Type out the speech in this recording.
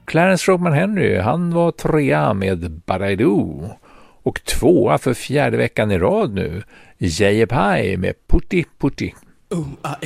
Clarence Roman Henry, han var 3 med But I Do. Och 2 för 4:e veckan i rad nu, J.A. Pie med Putti Putti.